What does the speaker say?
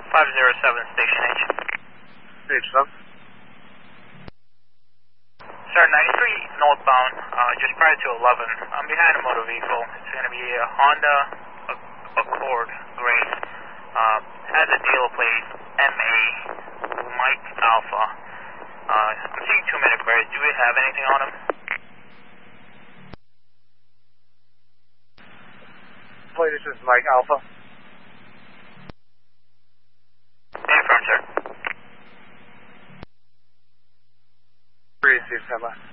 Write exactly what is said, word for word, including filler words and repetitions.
five zero seven, Station H. Stage seven. Sir, ninety-three northbound, uh, just prior to eleven. I'm behind a motor vehicle. It's going to be a Honda Accord Gray. Uh, has a dealer plate M A Mike Alpha. Uh, I'm seeing two minute credit. Do we have anything on him? Plate, this is Mike Alpha. Affirm, sir. three eight six,